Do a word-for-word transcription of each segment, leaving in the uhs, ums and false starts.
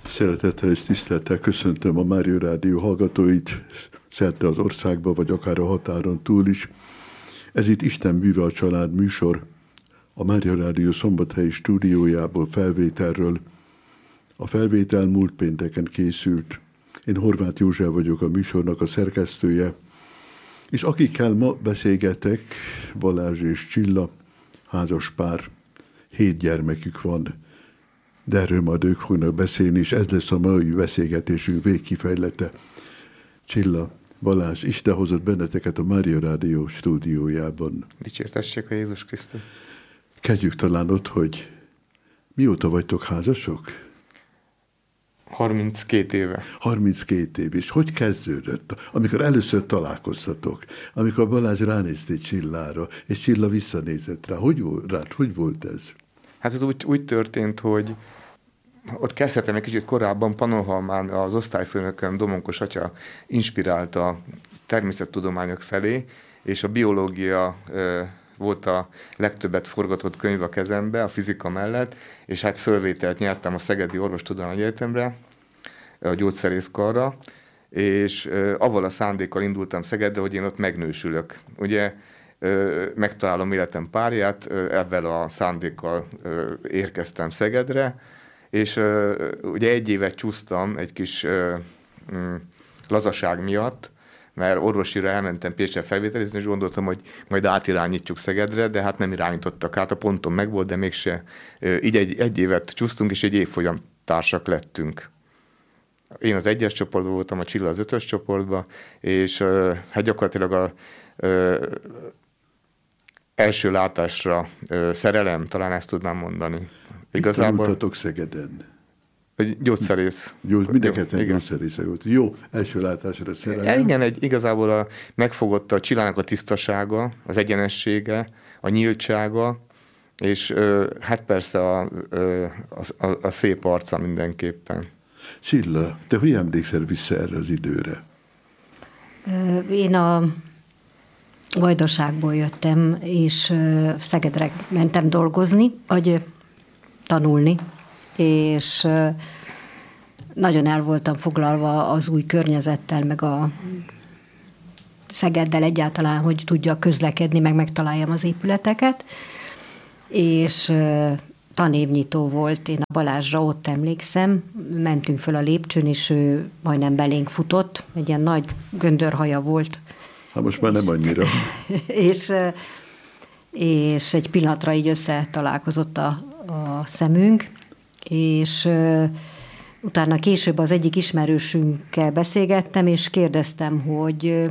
Szeretettel és tisztelettel köszöntöm a Mária Rádió hallgatóit szerte az országba, vagy akár a határon túl is. Ez itt Isten műve a család műsor, a Mária Rádió szombathelyi stúdiójából felvételről. A felvétel múlt pénteken készült. Én Horváth József vagyok, a műsornak a szerkesztője, és akikkel ma beszélgetek, Balázs és Csilla, házas pár, hét gyermekük van, de erről majd ők fognak beszélni, és ez lesz a mai beszélgetésünk végkifejlete. Csilla, Balázs, Isten hozott benneteket a Mária Rádió stúdiójában. Dicsértessék a Jézus Krisztus. Kezdjük talán ott, hogy mióta vagytok házasok? harminckét éve. harminckét év, és hogy kezdődött? Amikor először találkoztatok, amikor Balázs ránéztél Csillára, és Csilla visszanézett rá, hogy volt, rád, hogy volt ez? Hát ez úgy, úgy történt, hogy ott kezdhetem egy kicsit korábban, Pannonhalmán az osztályfőnököm, Domonkos atya inspirálta a természettudományok felé, és a biológia e, volt a legtöbbet forgatott könyv a kezembe, a fizika mellett, és hát fölvételt nyertem a Szegedi Orvostudományi Egyetemre, a gyógyszerészkarra, és e, avval a szándékkal indultam Szegedre, hogy én ott megnősülök. Ugye megtalálom életem párját, ebben a szándékkal érkeztem Szegedre, és ugye egy évet csúsztam egy kis lazaság miatt, mert orvosira elmentem Pécsre felvételizni, és gondoltam, hogy majd átirányítjuk Szegedre, de hát nem irányítottak át, a ponton megvolt, de mégse. Így egy, egy évet csúsztunk, és egy évfolyam társak lettünk. Én az egyes csoportban voltam, a Csilla az ötös csoportban, és hát gyakorlatilag a első látásra ö, szerelem, talán ezt tudnám mondani. Igazából... Mit tanultatok Szegeden? Gyógyszerész. Jó, mindenketten gyógyszerészek volt. Jó, első látásra szerelem. Igen, egy, igazából a, megfogott a Csillának a tisztasága, az egyenessége, a nyíltsága, és ö, hát persze a, ö, a, a, a szép arca mindenképpen. Csilla, te hogy emlékszel vissza erre az időre? Én a Vajdaságból jöttem, és Szegedre mentem dolgozni, vagy tanulni, és nagyon el voltam foglalva az új környezettel, meg a Szegeddel egyáltalán, hogy tudjak közlekedni, meg megtaláljam az épületeket, és tanévnyitó volt, én a Balázsra ott emlékszem, mentünk föl a lépcsőn, és ő majdnem belénk futott, egy ilyen nagy göndörhaja volt. Hát most már nem annyira. és, és egy pillanatra így összetalálkozott a, a szemünk, és utána később az egyik ismerősünkkel beszélgettem, és kérdeztem, hogy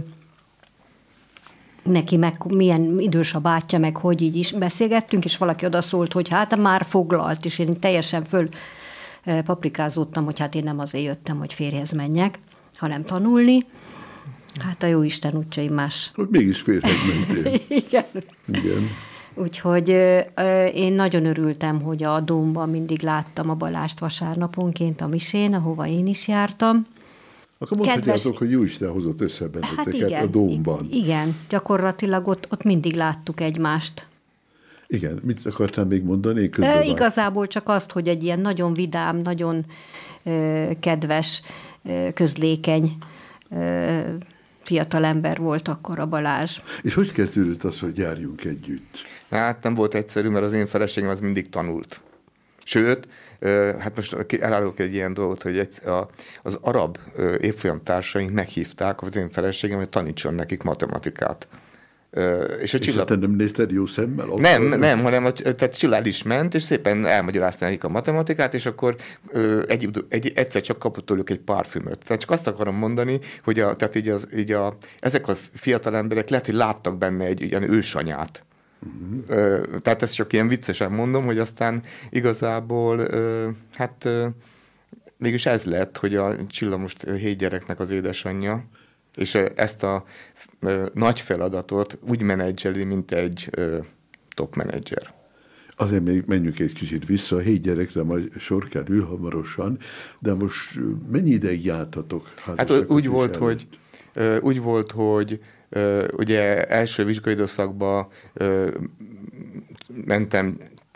neki meg milyen idős a bátyja, meg hogy így is beszélgettünk, és valaki odaszólt, hogy hát már foglalt, és én teljesen föl paprikázódtam, hogy hát én nem azért jöttem, hogy férjhez menjek, hanem tanulni. Hát a jóisten úgyse más. Hogy mégis férhez mentél. Igen. Igen. Úgyhogy én nagyon örültem, hogy a Dómban mindig láttam a Balást vasárnaponként a misén, ahova én is jártam. Akkor mondhatjátok, Kedves... hogy jóisten hozott össze benneteket hát igen, a Dómban. Igen, gyakorlatilag ott, ott mindig láttuk egymást. Igen, mit akartál még mondani? E, igazából csak azt, hogy egy ilyen nagyon vidám, nagyon ö, kedves, ö, közlékeny ö, fiatal ember volt akkor a Balázs. És hogy kezdődött az, hogy járjunk együtt? Hát nem volt egyszerű, mert az én feleségem az mindig tanult. Sőt, hát most elárulok egy ilyen dolgot, hogy az arab évfolyam társaink meghívták az én feleségem, hogy tanítson nekik matematikát. És, a Csilla... és te nem nézted jó szemmel? Nem, nem, nem, hanem a, tehát Csilla is ment, és szépen elmagyarázta nekik a matematikát, és akkor egy, egy, egyszer csak kapott tőlük egy parfümöt. Tehát csak azt akarom mondani, hogy a, tehát így az, így a, ezek a fiatal emberek lehet, hogy láttak benne egy ilyen ősanyát. Uh-huh. Tehát ezt csak ilyen viccesen mondom, hogy aztán igazából hát mégis ez lett, hogy a Csilla most hét gyereknek az édesanyja, és ezt a nagy feladatot úgy menedzseli, mint egy top menedzser. Azért még menjünk egy kicsit vissza, a hét gyerekre majd sor kerül hamarosan, de most mennyi ideig jártatok házasságot? Hát úgy volt, hogy, úgy volt, hogy ugye első vizsgai időszakban mentem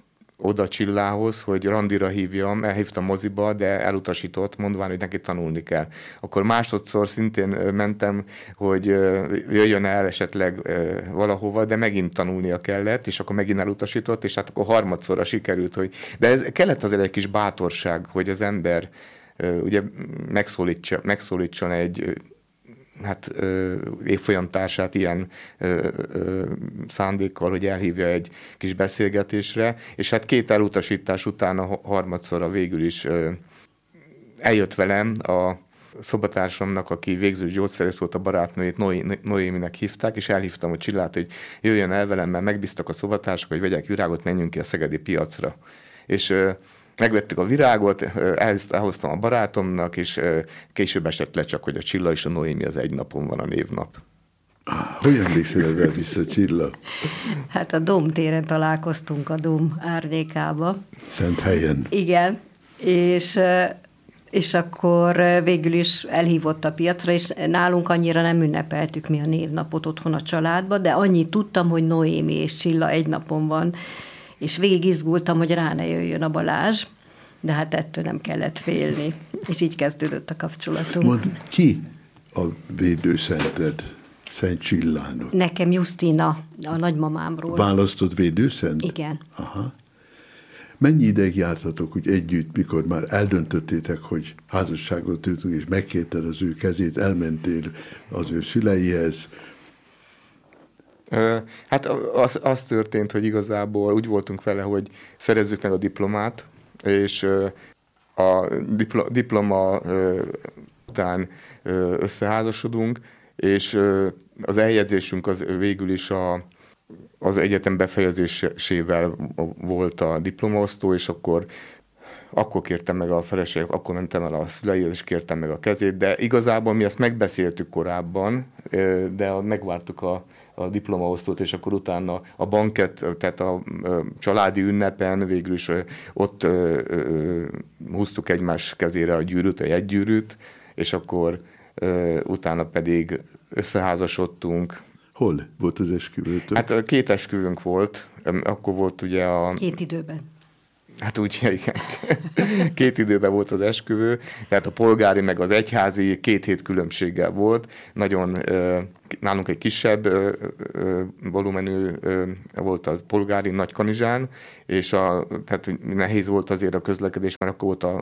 oda Csillához, hogy randira hívjam, elhívtam moziba, de elutasított, mondván, hogy neki tanulni kell. Akkor másodszor szintén mentem, hogy jöjjön el esetleg valahova, de megint tanulnia kellett, és akkor megint elutasított, és hát akkor harmadszorra sikerült, hogy... De ez kellett azért egy kis bátorság, hogy az ember ugye megszólítsa, megszólítson egy hát évfolyamtársát ilyen ö, ö, szándékkal, hogy elhívja egy kis beszélgetésre, és hát két elutasítás után a harmadszorra végül is ö, eljött velem a szobatársamnak, aki végzős gyógyszerész volt, a barátnőjét Noéminek hívták, és elhívtam a Csillát, hogy jöjjön el velem, mert megbíztak a szobatársak, hogy vegyek virágot, menjünk ki a szegedi piacra. És ö, megvettük a virágot, elhoztam a barátomnak, és később esett le csak, hogy a Csilla és a Noémi az egy napon van a névnap. Hogy emlékszel ebben vissza, Csilla? Hát a Dóm téren találkoztunk, a Dóm árnyékába. Szent helyen. Igen, és, és akkor végül is elhívott a piacra, és nálunk annyira nem ünnepeltük mi a névnapot otthon a családba, de annyit tudtam, hogy Noémi és Csilla egy napon van, és végig izgultam, hogy rá ne jöjjön a Balázs, de hát ettől nem kellett félni. És így kezdődött a kapcsolatunk. Mondd, ki a védőszented Szent Csillának? Nekem Justina, a nagymamámról. Választott védőszent? Igen. Aha. Mennyi ideig jártatok úgy együtt, mikor már eldöntöttétek, hogy házasságot tűntünk, és megkérted az ő kezét, elmentél az ő szüleihez? Hát az, az történt, hogy igazából úgy voltunk vele, hogy szerezzük meg a diplomát, és a diplo, diploma után összeházasodunk, és az eljegyzésünk az végül is a, az egyetem befejezésével volt a diplomaosztó, és akkor akkor kértem meg a feleségek, akkor mentem el a szüleihez, és kértem meg a kezét, de igazából mi ezt megbeszéltük korábban, de megvártuk a, a diplomaosztót, és akkor utána a banket, tehát a, a családi ünnepen végül is ott ö, ö, húztuk egymás kezére a gyűrűt, a jegygyűrűt, és akkor ö, utána pedig összeházasodtunk. Hol volt az esküvőtök? Hát két esküvőnk volt, akkor volt ugye a... Két időben. Hát úgy, igen. Két időben volt az esküvő, tehát a polgári meg az egyházi két hét különbséggel volt. Nagyon nálunk egy kisebb volumenű volt a polgári Nagykanizsán, és a, tehát nehéz volt azért a közlekedés, mert akkor volt a,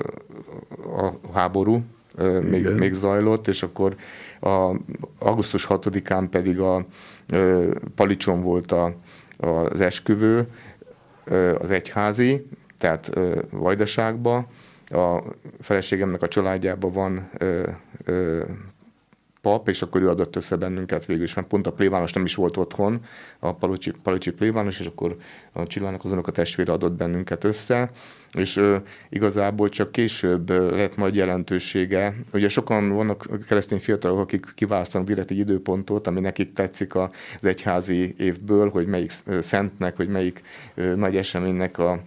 a háború, még, még zajlott, és akkor a, augusztus hatodikán pedig a, a Palicson volt a, az esküvő, az egyházi, tehát Vajdaságban. A feleségemnek a családjában van ö, ö, pap, és akkor ő adott össze bennünket végül is, mert pont a plébános nem is volt otthon, a palicsi, palicsi plébános, és akkor a Csillának az unoka testvére adott bennünket össze, és ö, igazából csak később ö, lett majd jelentősége. Ugye sokan vannak keresztény fiatalok, akik kiválasztanak direkt egy időpontot, ami nekik tetszik az egyházi évből, hogy melyik szentnek, vagy melyik ö, nagy eseménynek a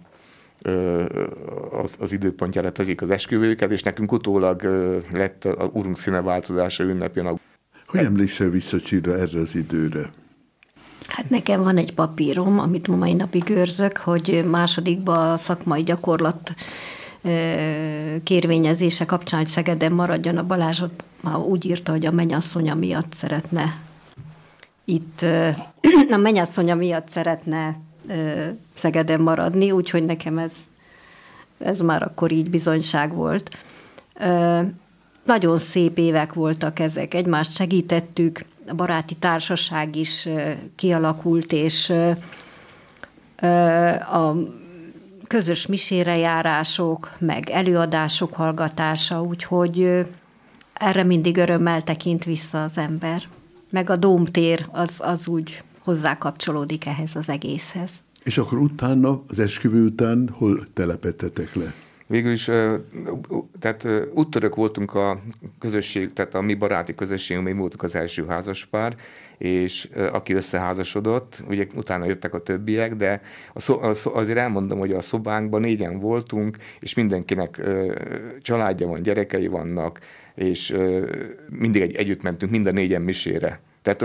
Az, az időpontjára teszik az esküvőket, és nekünk utólag lett a Urunk színeváltozása ünnepjén. Hogy emlékszel vissza, Csilla, erre az időre? Hát nekem van egy papírom, amit ma mai napig őrzök, hogy másodikban a szakmai gyakorlat kérvényezése kapcsán, hogy Szegeden maradjon, a Balázsot már úgy írta, hogy a mennyasszonya miatt szeretne itt, a mennyasszonya miatt szeretne Szegeden maradni, úgyhogy nekem ez, ez már akkor így bizonyság volt. Nagyon szép évek voltak ezek, egymást segítettük, a baráti társaság is kialakult, és a közös misére járások, meg előadások hallgatása, úgyhogy erre mindig örömmel tekint vissza az ember. Meg a Dómtér az, az úgy hozzá kapcsolódik ehhez az egészhez. És akkor utána, az esküvő után hol telepedtetek le? Végül is, tehát úttörök voltunk a közösség, tehát a mi baráti közösségünk, mi voltunk az első házaspár, és aki összeházasodott, ugye utána jöttek a többiek, de azért elmondom, hogy a szobánkban négyen voltunk, és mindenkinek családja van, gyerekei vannak, és mindig egy, együtt mentünk mind a négyen misére. Tehát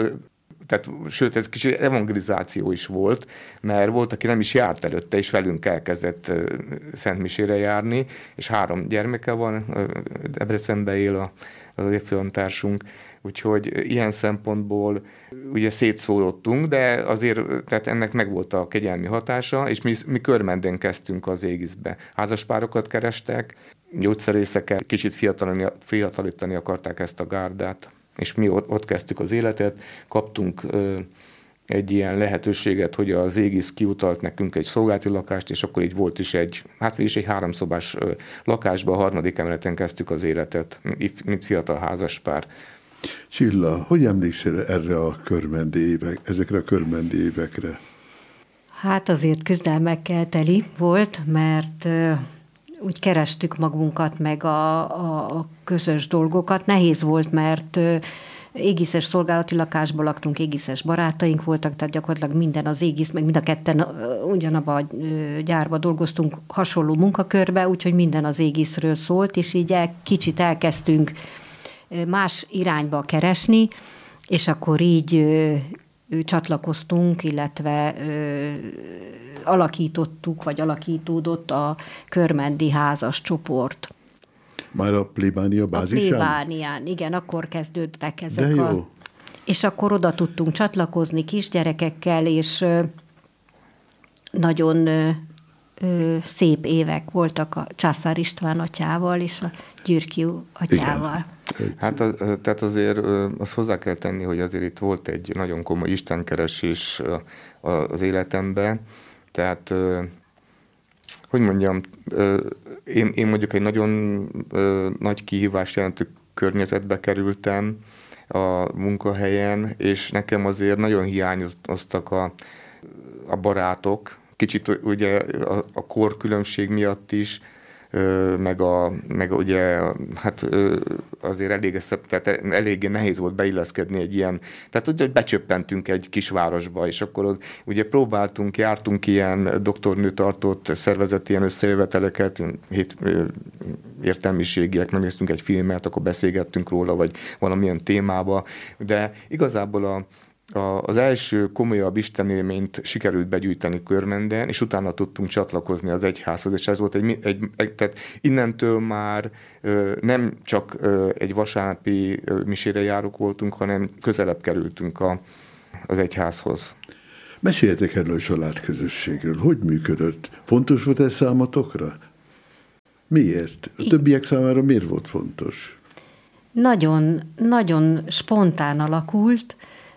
Tehát, sőt, ez kicsi evangelizáció is volt, mert volt, aki nem is járt előtte, és velünk elkezdett szentmisére járni, és három gyermeke van, Debrecenben él a, az évfolyamtársunk, úgyhogy ilyen szempontból ugye szétszórodtunk, de azért tehát ennek megvolt a kegyelmi hatása, és mi, mi Körmenden kezdtünk az égiszbe. Házaspárokat kerestek, gyógyszerészeket, kicsit fiatalítani, fiatalítani akarták ezt a gárdát, és mi ott, ott kezdtük az életet, kaptunk ö, egy ilyen lehetőséget, hogy az égisz kiutalt nekünk egy szolgálati lakást, és akkor így volt is egy, hát végig is egy háromszobás ö, lakásban, a harmadik emeleten kezdtük az életet, mint fiatal házaspár. Csilla, hogy emlékszel erre a körmendi évek, ezekre a körmendi évekre? Hát azért küzdelmekkel teli volt, mert ö, úgy kerestük magunkat, meg a, a, a közös dolgokat. Nehéz volt, mert ö, égiszes szolgálati lakásban laktunk, égiszes barátaink voltak, tehát gyakorlatilag minden az égisz, meg mind a ketten ugyanabban a gyárba dolgoztunk hasonló munkakörbe, úgyhogy minden az égiszről szólt, és így el, kicsit elkezdtünk más irányba keresni, és akkor így ö, ö, csatlakoztunk, illetve ö, alakítottuk, vagy alakítódott a körmendi házas csoport. Már a plébánia bázisán? A plébánián, igen, akkor kezdődtek ezek De jó. a... És akkor oda tudtunk csatlakozni kisgyerekekkel, és ö, nagyon ö, ö, szép évek voltak a Császár István atyával és a Gyürki atyával. Igen. Hát az, tehát azért azt hozzá kell tenni, hogy azért itt volt egy nagyon komoly istenkeresés az életemben, tehát hogy mondjam, én, én mondjuk egy nagyon nagy kihívást jelentő környezetbe kerültem a munkahelyen, és nekem azért nagyon hiányoztak a, a barátok, kicsit ugye a, a korkülönbség miatt is, meg, a, meg ugye, hát azért elég, tehát eléggé nehéz volt beilleszkedni egy ilyen, tehát ugye becsöppentünk egy kisvárosba, és akkor ugye próbáltunk, jártunk ilyen doktornő tartott szervezeti ilyen összejöveteleket, hét értelmiségiek, megnéztünk egy filmet, akkor beszélgettünk róla, vagy valamilyen témába, de igazából a az első komolyabb istenélményt sikerült begyűjteni Körmenden, és utána tudtunk csatlakozni az egyházhoz, és ez volt egy, egy, egy tehát innentől már ö, nem csak ö, egy vasárnapi ö, misére járók voltunk, hanem közelebb kerültünk a, az egyházhoz. Meséljetek erről a családközösségről. Hogy működött? Fontos volt ez számotokra? Miért? A többiek számára miért volt fontos? Nagyon, nagyon spontán alakult,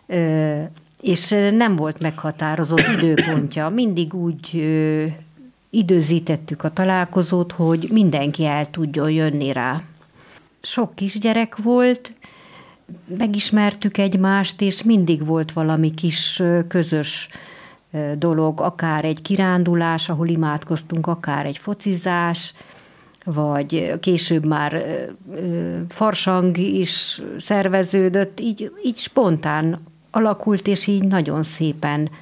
és nem volt meghatározott időpontja. Mindig úgy ö, időzítettük a találkozót, hogy mindenki el tudjon jönni rá. Sok kisgyerek volt, megismertük egymást, és mindig volt valami kis közös dolog, akár egy kirándulás, ahol imádkoztunk, akár egy focizás, vagy később már farsang is szerveződött, így, így spontán alakult, és így nagyon szépen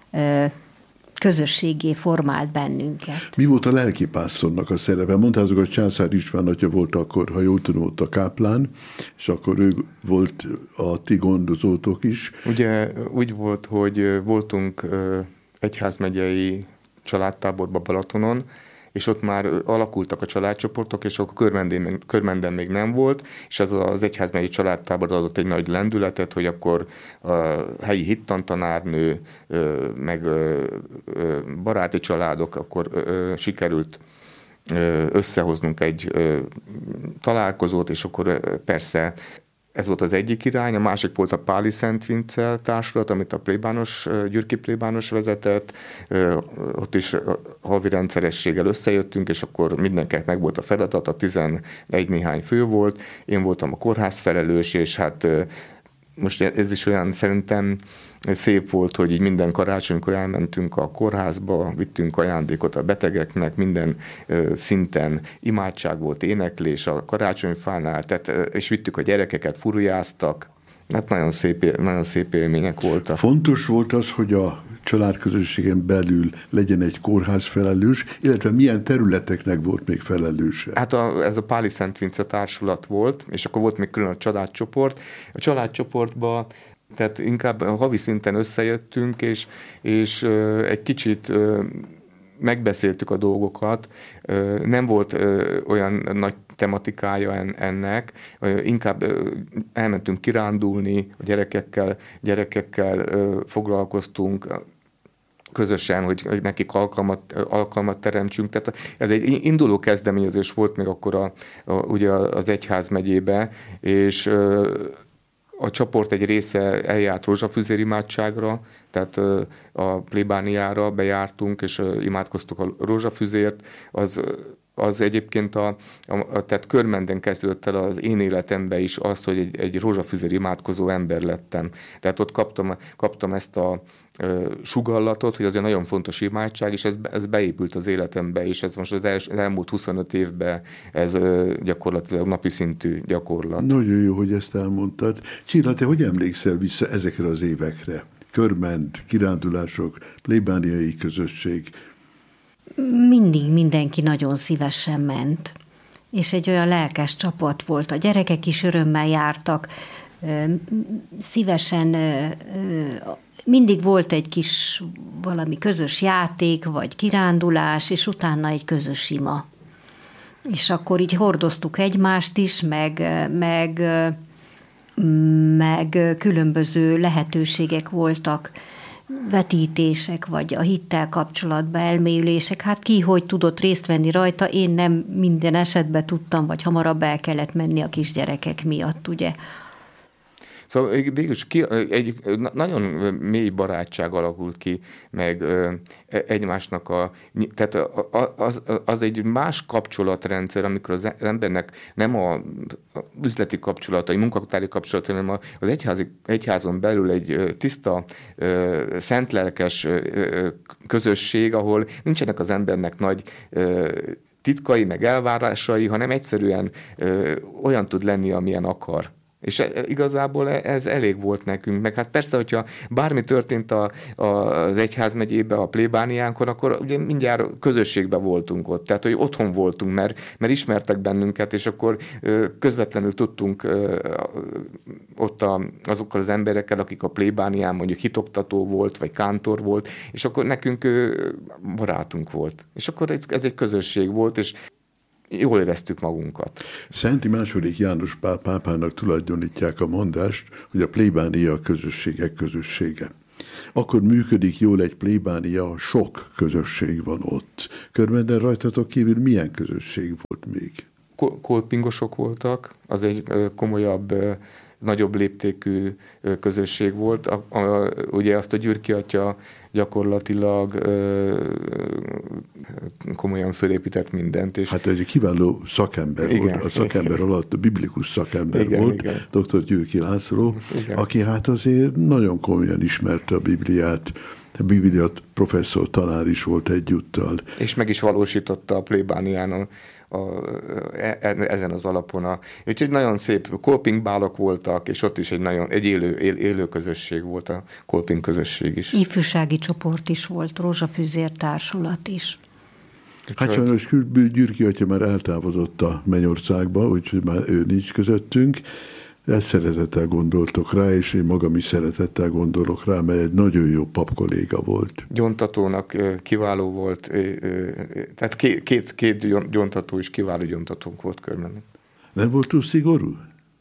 közösségé formált bennünket. Mi volt a lelkipásztornak a szerepe? Mondtátok, hogy Császár István atya volt akkor, ha jól tudom, ott a káplán, és akkor ő volt a ti gondozótok is. Ugye úgy volt, hogy voltunk egyházmegyei családtáborban Balatonon, és ott már alakultak a családcsoportok, és akkor Körmenden, Körmenden még nem volt, és az az egyházmegyi családtábor adott egy nagy lendületet, hogy akkor a helyi hittantanárnő, meg baráti családok, akkor sikerült összehoznunk egy találkozót, és akkor persze ez volt az egyik irány, a másik volt a Páli Szent Vince társulat, amit a plébános, Gyürki plébános vezetett, ott is havi rendszerességgel összejöttünk, és akkor mindenkinek meg volt a feladat, a tizenegy néhány fő volt, én voltam a kórház felelős, és hát most ez is olyan szerintem szép volt, hogy így minden karácsonykor elmentünk a kórházba, vittünk ajándékot a betegeknek, minden szinten imádság volt, éneklés a karácsonyfánál, tehát, és vittük a gyerekeket, furujáztak. Hát nagyon szép, nagyon szép élmények voltak. Fontos volt az, hogy a családközösségen belül legyen egy kórház felelős, illetve milyen területeknek volt még felelőse? Hát a, ez a Páli Szent Vince társulat volt, és akkor volt még külön a családcsoport. A családcsoportban Tehát inkább havi szinten összejöttünk, és, és egy kicsit megbeszéltük a dolgokat. Nem volt olyan nagy tematikája ennek, inkább elmentünk kirándulni, a gyerekekkel, gyerekekkel foglalkoztunk, közösen, hogy nekik alkalmat, alkalmat teremtsünk. Tehát ez egy induló kezdeményezés volt még akkor a, a, ugye az egyházmegyébe, és a csoport egy része eljárt rózsafüzér imádságra, tehát a plébániára bejártunk, és imádkoztuk a rózsafüzért. Az, az egyébként a, a, a tehát Körmenden kezdődött el az én életemben is az, hogy egy, egy rózsafüzér imádkozó ember lettem. Tehát ott kaptam, kaptam ezt a ö, sugallatot, hogy az egy nagyon fontos imádság, és ez, ez beépült az életembe, és ez most az, els, az elmúlt huszonöt évben ez ö, gyakorlatilag napi szintű gyakorlat. Nagyon jó, hogy ezt elmondtad. Csilla, te hogy emlékszel vissza ezekre az évekre? Körmend, kirándulások, plébániai közösség. Mindig mindenki nagyon szívesen ment, és egy olyan lelkes csapat volt. A gyerekek is örömmel jártak, szívesen, mindig volt egy kis valami közös játék, vagy kirándulás, és utána egy közös ima. És akkor így hordoztuk egymást is, meg, meg, meg különböző lehetőségek voltak, vetítések, vagy a hittel kapcsolatban elmélyülések. Hát ki hogy tudott részt venni rajta, én nem minden esetben tudtam, vagy hamarabb el kellett menni a kisgyerekek miatt, ugye. Szóval végülis ki, egy nagyon mély barátság alakult ki, meg egymásnak a... Tehát az, az egy más kapcsolatrendszer, amikor az embernek nem a üzleti kapcsolata, egy munkatári kapcsolata, hanem az egyházi, egyházon belül egy tiszta, szentlelkes közösség, ahol nincsenek az embernek nagy titkai, meg elvárásai, hanem egyszerűen olyan tud lenni, amilyen akar. És igazából ez elég volt nekünk. Meg hát persze, hogyha bármi történt a, a, az egyházmegyébe, a plébániánkon, akkor ugye mindjárt közösségben voltunk ott. Tehát, hogy otthon voltunk, mert, mert ismertek bennünket, és akkor közvetlenül tudtunk ott a, azokkal az emberekkel, akik a plébánián mondjuk hitoktató volt, vagy kántor volt, és akkor nekünk barátunk volt. És akkor ez, ez egy közösség volt, és jól éreztük magunkat. Szenti második János Pál pápának tulajdonítják a mondást, hogy a plébánia a közösségek közössége. Akkor működik jól egy plébánia, ha sok közösség van ott. Körmenden rajtatok kívül milyen közösség volt még? Kolpingosok voltak, az egy komolyabb, nagyobb léptékű közösség volt. A, a, ugye azt a Gyürki atya gyakorlatilag ö, komolyan fölépített mindent. És hát egy kiváló szakember igen, volt, a szakember igen. alatt a biblikus szakember igen, volt, igen. doktor Gyürki László, igen. aki hát azért nagyon komolyan ismerte a Bibliát, a Bibliát professzor, tanár is volt egyúttal. És meg is valósította a plébánián a A, ezen az alapon. A, úgyhogy nagyon szép kolpingbálok voltak, és ott is egy nagyon egy élő, él, élő közösség volt a kolping közösség is. Ifjúsági csoport is volt, rózsafüzér társulat is. Hát sajnos Gyürki atya már eltávozott a Mennyországba, úgyhogy már ő nincs közöttünk. Ezt szeretettel gondoltok rá, és én magam is szeretettel gondolok rá, mert egy nagyon jó papkolléga volt. Gyontatónak kiváló volt, tehát két, két, két gyontató is kiváló gyontatónk volt Körmenden. Nem volt túl szigorú?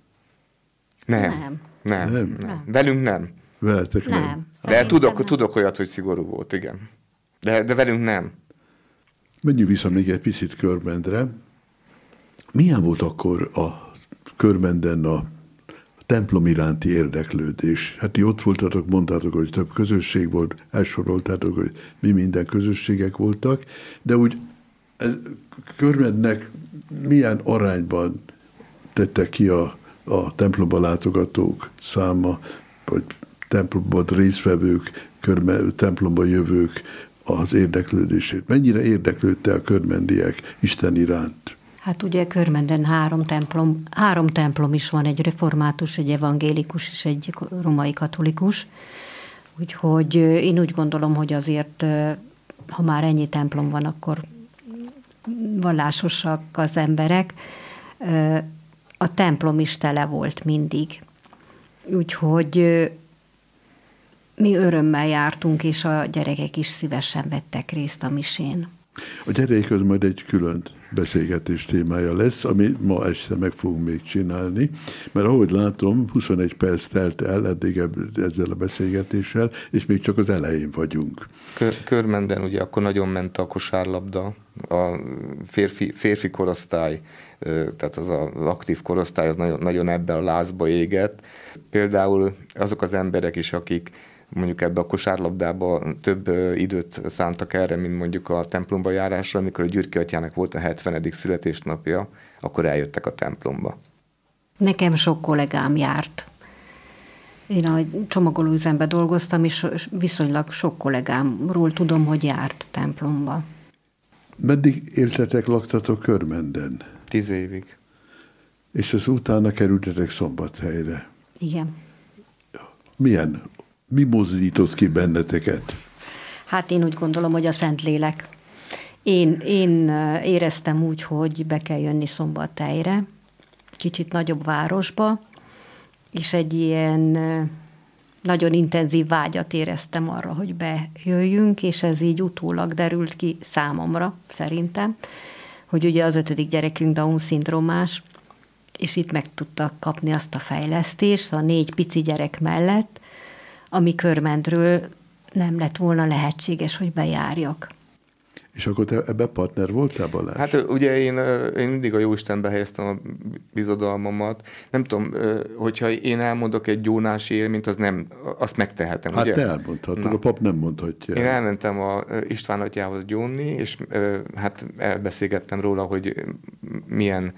Nem. Nem. Nem. nem. nem. Velünk nem. Veletek nem. nem. De tudok, nem. tudok olyat, hogy szigorú volt, igen. De, de velünk nem. Menjünk vissza még egy picit Körmendre. Milyen volt akkor a Körmenden a templom iránti érdeklődés? Hát ti ott voltatok, mondtátok, hogy több közösség volt, elsoroltátok, hogy mi minden közösségek voltak, de úgy ez, Körmendnek milyen arányban tette ki a, a templomba látogatók száma, vagy templomban résztvevők, körme, templomba jövők az érdeklődését? Mennyire érdeklődte a körmendiek Isten iránt? Hát ugye Körmenden három templom, három templom is van, egy református, egy evangélikus és egy római katolikus. Úgyhogy én úgy gondolom, hogy azért, ha már ennyi templom van, akkor vallásosak az emberek. A templom is tele volt mindig. Úgyhogy mi örömmel jártunk, és a gyerekek is szívesen vettek részt a misén. A gyerekek az majd egy külön beszélgetés témája lesz, ami ma este meg fogunk még csinálni, mert ahogy látom, huszonegy perc telt el eddig ezzel a beszélgetéssel, és még csak az elején vagyunk. Körmenden ugye akkor nagyon ment a kosárlabda, a férfi, férfi korosztály, tehát az az aktív korosztály az nagyon, nagyon ebben a lázba égett. Például azok az emberek is, akik mondjuk ebbe a kosárlabdába több időt szántak erre, mint mondjuk a templomba járásra, amikor a Gyürki atyának volt a hetvenedik születésnapja, akkor eljöttek a templomba. Nekem sok kollégám járt. Én a csomagolóüzemben dolgoztam, és viszonylag sok kollégámról tudom, hogy járt templomba. Meddig éltetek, laktatok Körmenden? Tíz évig. És az utána kerültetek Szombathelyre. Igen. Milyen? Mi mozdított ki benneteket? Hát én úgy gondolom, hogy a Szentlélek. Én, én éreztem úgy, hogy be kell jönni Szombathelyre, kicsit nagyobb városba, és egy ilyen nagyon intenzív vágyat éreztem arra, hogy bejöjjünk, és ez így utólag derült ki számomra, szerintem, hogy ugye az ötödik gyerekünk Down-szindrómás, és itt meg tudtak kapni azt a fejlesztést a négy pici gyerek mellett, ami Körmendről nem lett volna lehetséges, hogy bejárjak. És akkor te ebbe partner voltál, Balázs? Hát ugye én, én mindig a Jóistenbe helyeztem a bizodalmamat. Nem tudom, hogyha én elmondok egy gyónási élményt, az nem, azt megtehetem. Hát ugye? te elmondhatod, a pap nem mondhatja. Én elmentem a István atyához gyónni, és hát elbeszélgettem róla, hogy milyen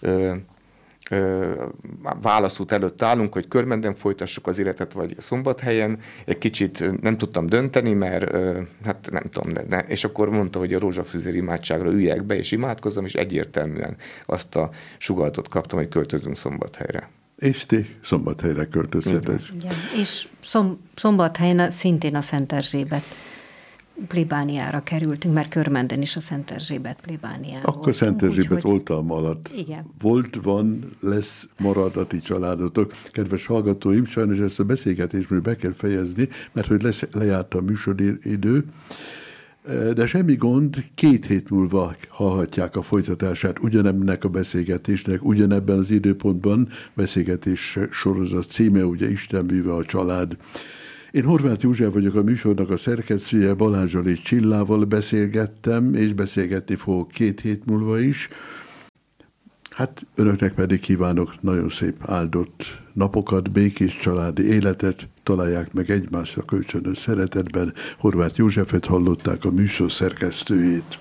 válaszút előtt állunk, hogy Körmenden folytassuk az életet, vagy Szombathelyen. Egy kicsit nem tudtam dönteni, mert hát nem tudom, de, de, és akkor mondta, hogy a rózsafűzér imádságra üljek be, és imádkozzam, és egyértelműen azt a sugaltot kaptam, hogy költözünk Szombathelyre. És ti Szombathelyre költöztetek. Igen, és szom, Szombathelyen szintén a Szent Erzsébet plébániára kerültünk, mert Körmenden is a Szent Erzsébet plébániára Akkor voltunk, Szent Erzsébet úgy, oltalma alatt igen. volt, van, lesz, marad a ti családotok. Kedves hallgatóim, sajnos ezt a beszélgetésből be kell fejezni, mert hogy lesz, lejárt a műsoridő, de semmi gond, két hét múlva hallhatják a folytatását ugyanennek a beszélgetésnek, ugyanebben az időpontban beszélgetés sorozat címe, ugye Isten műve a család. Én Horváth József vagyok, a műsornak a szerkesztője, Balázsral és Csillával beszélgettem, és beszélgetni fogok két hét múlva is. Hát önöknek pedig kívánok nagyon szép áldott napokat, békés családi életet, találják meg egymásra kölcsönös szeretetben. Horváth Józsefet hallották, a műsor szerkesztőjét.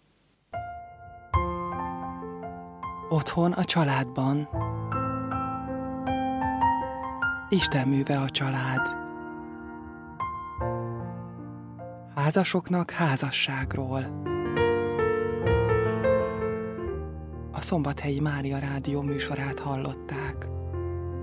Otthon a családban. Isten műve a család. Házasoknak házasságról. A Szombathelyi Mária Rádió műsorát hallották.